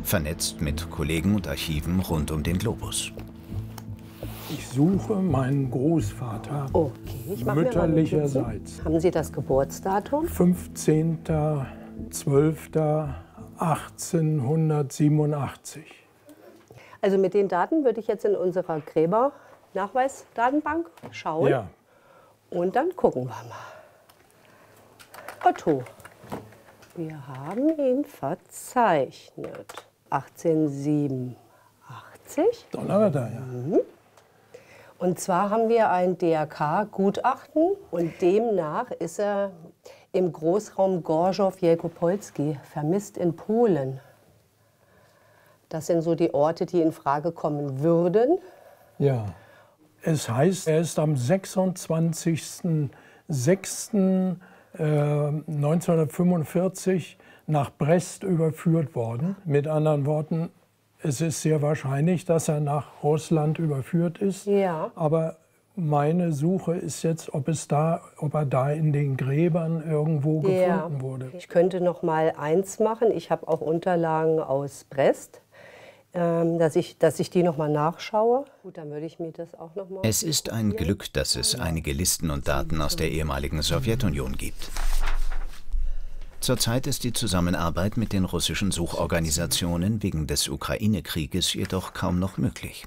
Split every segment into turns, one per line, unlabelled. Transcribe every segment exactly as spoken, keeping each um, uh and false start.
vernetzt mit Kollegen und Archiven rund um den Globus.
Ich suche meinen Großvater
Okay, ich mache mir mal
mütterlicherseits.
Haben Sie das Geburtsdatum?
fünfzehnter zwölfter achtzehnhundertsiebenundachtzig.
Also mit den Daten würde ich jetzt in unserer Gräbernachweisdatenbank schauen.
Ja.
Und dann gucken wir mal. Otto, wir haben ihn verzeichnet. achtzehnhundertsiebenundachtzig.
Donnerwetter, ja.
Und zwar haben wir ein D R K-Gutachten und demnach ist er im Großraum Gorzów-Wielkopolski vermisst in Polen. Das sind so die Orte, die in Frage kommen würden.
Ja. Es heißt, er ist am sechsundzwanzigsten sechsten neunzehnhundertfünfundvierzig nach Brest überführt worden. Mit anderen Worten, es ist sehr wahrscheinlich, dass er nach Russland überführt ist.
Ja.
Aber meine Suche ist jetzt, ob, es da, ob er da in den Gräbern irgendwo
Ja.
gefunden wurde.
Ich könnte noch mal eins machen. Ich habe auch Unterlagen aus Brest, ähm, dass, ich, dass ich die noch mal nachschaue. Gut, dann würde ich mir das auch noch mal...
Es ist ein Glück, dass es einige Listen und Daten aus der ehemaligen Sowjetunion gibt. Zurzeit ist die Zusammenarbeit mit den russischen Suchorganisationen wegen des Ukraine-Krieges jedoch kaum noch möglich.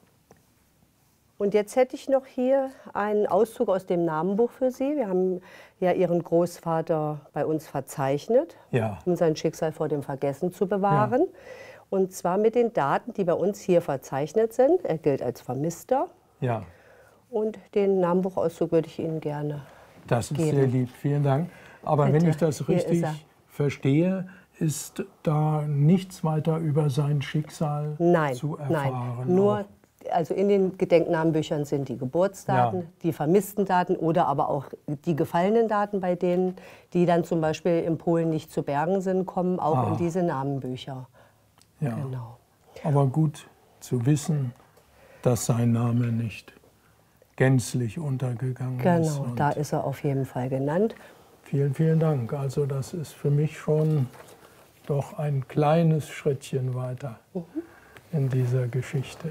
Und jetzt hätte ich noch hier einen Auszug aus dem Namenbuch für Sie. Wir haben ja Ihren Großvater bei uns verzeichnet,
Ja.
um sein Schicksal vor dem Vergessen zu bewahren. Ja. Und zwar mit den Daten, die bei uns hier verzeichnet sind. Er gilt als Vermisster.
Ja.
Und den Namenbuchauszug würde ich Ihnen gerne
Das ist
geben.
sehr lieb, vielen Dank. Aber
Bitte,
wenn ich das
hier
richtig
ist er.
verstehe, ist da nichts weiter über sein Schicksal
Nein,
zu erfahren.
nein. Nur,
auch.
also in den Gedenknamenbüchern sind die Geburtsdaten,
Ja.
die vermissten Daten oder aber auch die gefallenen Daten bei denen, die dann zum Beispiel in Polen nicht zu bergen sind, kommen auch
Ah.
in diese Namenbücher.
Ja.
Genau.
Aber gut zu wissen, dass sein Name nicht gänzlich untergegangen ist.
Genau,
Und
da ist er auf jeden Fall genannt.
vielen, vielen Dank. Also das ist für mich schon doch ein kleines Schrittchen weiter
Mhm.
in dieser Geschichte.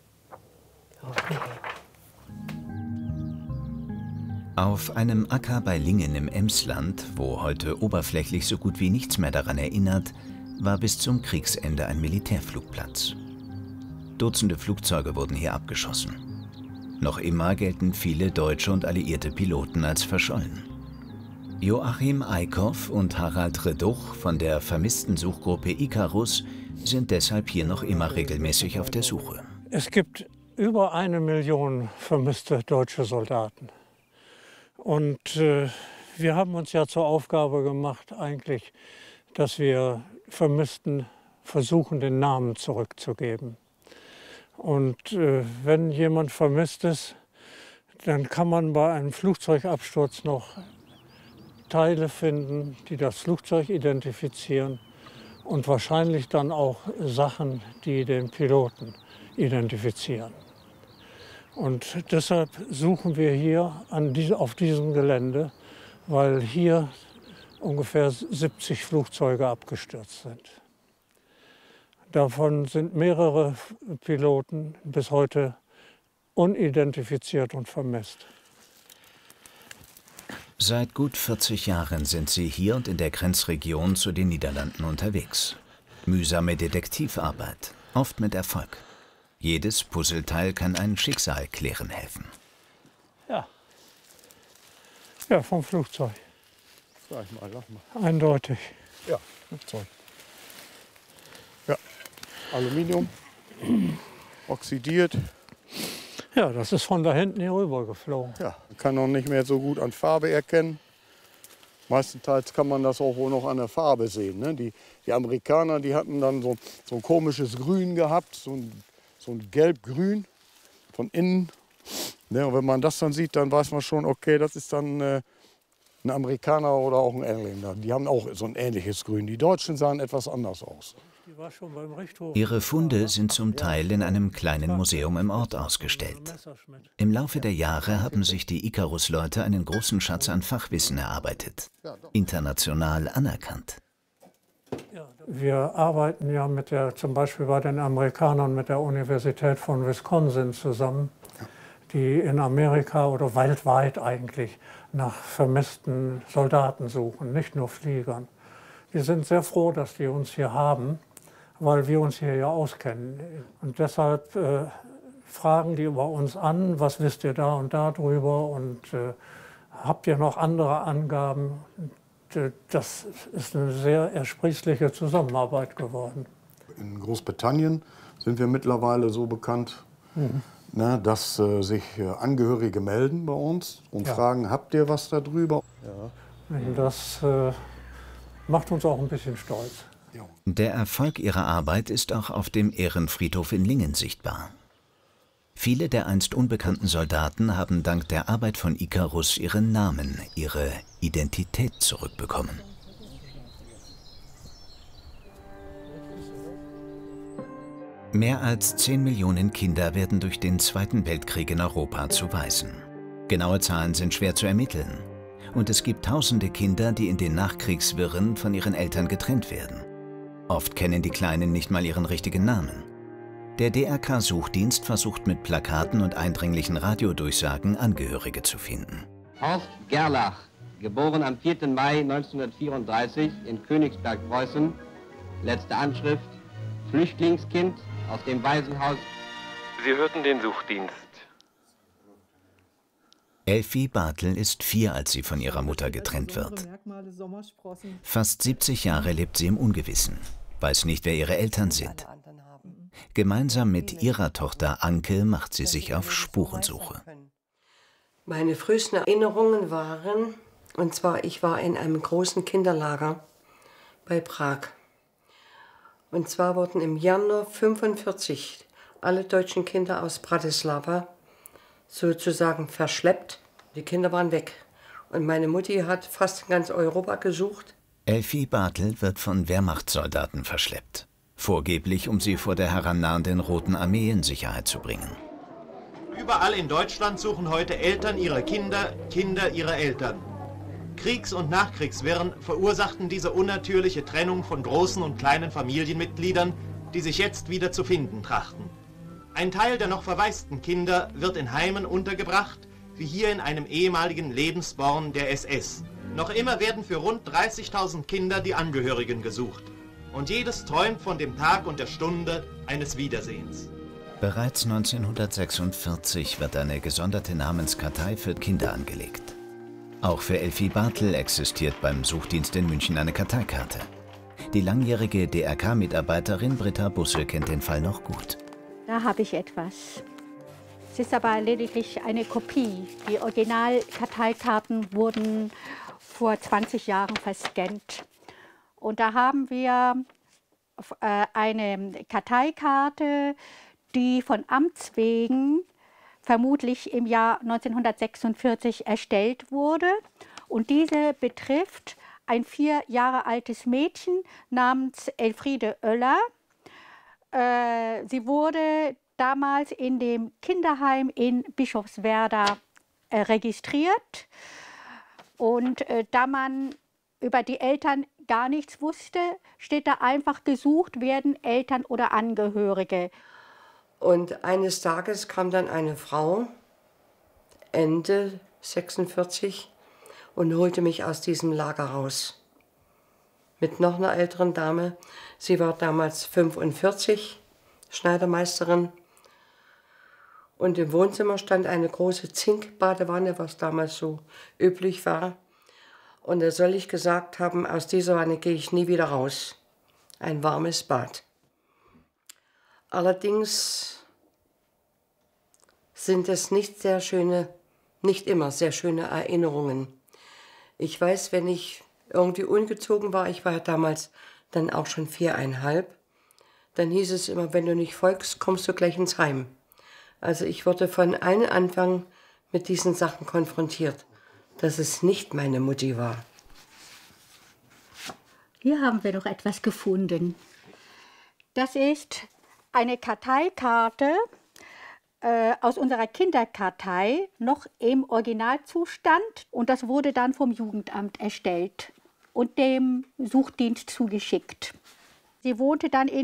Okay.
Auf einem Acker bei Lingen im Emsland, wo heute oberflächlich so gut wie nichts mehr daran erinnert, war bis zum Kriegsende ein Militärflugplatz. Dutzende Flugzeuge wurden hier abgeschossen. Noch immer gelten viele deutsche und alliierte Piloten als verschollen. Joachim Eickhoff und Harald Reduch von der vermissten Suchgruppe Ikarus sind deshalb hier noch immer regelmäßig auf der Suche.
Es gibt über eine Million vermisste deutsche Soldaten. Und äh, wir haben uns ja zur Aufgabe gemacht, eigentlich, dass wir Vermissten versuchen, den Namen zurückzugeben. Und äh, wenn jemand vermisst ist, dann kann man bei einem Flugzeugabsturz noch Teile finden, die das Flugzeug identifizieren und wahrscheinlich dann auch Sachen, die den Piloten identifizieren. Und deshalb suchen wir hier an diese, auf diesem Gelände, weil hier ungefähr siebzig Flugzeuge abgestürzt sind. Davon sind mehrere Piloten bis heute unidentifiziert und vermisst.
Seit gut vierzig Jahren sind sie hier und in der Grenzregion zu den Niederlanden unterwegs. Mühsame Detektivarbeit, oft mit Erfolg. Jedes Puzzleteil kann ein Schicksal klären helfen.
Ja, ja vom Flugzeug.
Sag mal, sag mal.
Eindeutig.
Ja, Flugzeug. Ja, Aluminium, oxidiert.
Ja, das ist von da hinten hier rüber geflogen.
Ja, man kann auch nicht mehr so gut an Farbe erkennen. Meistenteils kann man das auch wohl noch an der Farbe sehen. Ne? Die, die Amerikaner, die hatten dann so, so ein komisches Grün gehabt, so ein, so ein Gelb-Grün von innen. Ne? Und wenn man das dann sieht, dann weiß man schon, okay, das ist dann äh, ein Amerikaner oder auch ein Engländer. Die haben auch so ein ähnliches Grün. Die Deutschen sahen etwas anders aus.
Die war schon beim Richthof.
Ihre Funde sind zum Teil in einem kleinen Museum im Ort ausgestellt. Im Laufe der Jahre haben sich die Ikarus-Leute einen großen Schatz an Fachwissen erarbeitet. International anerkannt.
Wir arbeiten ja mit der, zum Beispiel bei den Amerikanern mit der Universität von Wisconsin zusammen, die in Amerika oder weltweit eigentlich nach vermissten Soldaten suchen, nicht nur Fliegern. Wir sind sehr froh, dass die uns hier haben, weil wir uns hier ja auskennen. Und deshalb äh, fragen die bei uns an, was wisst ihr da und da drüber und äh, habt ihr noch andere Angaben? Das ist eine sehr ersprießliche Zusammenarbeit geworden.
In Großbritannien sind wir mittlerweile so bekannt, mhm. ne, dass äh, sich äh, Angehörige melden bei uns und ja. fragen, habt ihr was darüber? Ja.
Das äh, macht uns auch ein bisschen stolz.
Der Erfolg ihrer Arbeit ist auch auf dem Ehrenfriedhof in Lingen sichtbar. Viele der einst unbekannten Soldaten haben dank der Arbeit von Icarus ihren Namen, ihre Identität zurückbekommen. Mehr als zehn Millionen Kinder werden durch den Zweiten Weltkrieg in Europa zu Waisen. Genaue Zahlen sind schwer zu ermitteln. Und es gibt tausende Kinder, die in den Nachkriegswirren von ihren Eltern getrennt werden. Oft kennen die Kleinen nicht mal ihren richtigen Namen. Der D R K-Suchdienst versucht mit Plakaten und eindringlichen Radiodurchsagen Angehörige zu finden.
Horst Gerlach, geboren am vierten Mai neunzehnhundertvierunddreißig in Königsberg, Preußen. Letzte Anschrift, Flüchtlingskind aus dem Waisenhaus.
Sie hörten den Suchdienst.
Elfie Bartel ist vier, als sie von ihrer Mutter getrennt wird. Fast siebzig Jahre lebt sie im Ungewissen, weiß nicht, wer ihre Eltern sind. Gemeinsam mit ihrer Tochter Anke macht sie sich auf Spurensuche.
Meine frühesten Erinnerungen waren, und zwar ich war in einem großen Kinderlager bei Prag. Und zwar wurden im Januar fünfundvierzig alle deutschen Kinder aus Bratislava sozusagen verschleppt. Die Kinder waren weg. Und meine Mutti hat fast in ganz Europa gesucht.
Elfie Bartel wird von Wehrmachtssoldaten verschleppt. Vorgeblich, um sie vor der herannahenden Roten Armee in Sicherheit zu bringen.
Überall in Deutschland suchen heute Eltern ihre Kinder, Kinder ihre Eltern. Kriegs- und Nachkriegswirren verursachten diese unnatürliche Trennung von großen und kleinen Familienmitgliedern, die sich jetzt wieder zu finden trachten. Ein Teil der noch verwaisten Kinder wird in Heimen untergebracht, wie hier in einem ehemaligen Lebensborn der S S. Noch immer werden für rund dreißigtausend Kinder die Angehörigen gesucht. Und jedes träumt von dem Tag und der Stunde eines Wiedersehens.
Bereits neunzehnhundertsechsundvierzig wird eine gesonderte Namenskartei für Kinder angelegt. Auch für Elfie Bartel existiert beim Suchdienst in München eine Karteikarte. Die langjährige D R K-Mitarbeiterin Britta Busse kennt den Fall noch gut.
Da habe ich etwas. Es ist aber lediglich eine Kopie. Die Original-Karteikarten wurden vor zwanzig Jahren verscannt. Und da haben wir äh, eine Karteikarte, die von Amts wegen vermutlich im Jahr neunzehnhundertsechsundvierzig erstellt wurde. Und diese betrifft ein vier Jahre altes Mädchen namens Elfriede Oeller. Äh, sie wurde damals in dem Kinderheim in Bischofswerda äh, registriert. Und äh, da man über die Eltern gar nichts wusste, steht da einfach gesucht werden Eltern oder Angehörige.
Und eines Tages kam dann eine Frau, Ende sechsundvierzig, und holte mich aus diesem Lager raus. Mit noch einer älteren Dame. Sie war damals fünfundvierzig, Schneidermeisterin. Und im Wohnzimmer stand eine große Zinkbadewanne, was damals so üblich war. Und da soll ich gesagt haben, aus dieser Wanne gehe ich nie wieder raus. Ein warmes Bad. Allerdings sind es nicht sehr schöne, nicht immer sehr schöne Erinnerungen. Ich weiß, wenn ich irgendwie ungezogen war, ich war ja damals dann auch schon viereinhalb, dann hieß es immer, wenn du nicht folgst, kommst du gleich ins Heim. Also ich wurde von einem Anfang mit diesen Sachen konfrontiert, dass es nicht meine Mutti war.
Hier haben wir noch etwas gefunden. Das ist eine Karteikarte äh, aus unserer Kinderkartei, noch im Originalzustand. Und das wurde dann vom Jugendamt erstellt. und dem Suchdienst zugeschickt. Sie wohnte dann in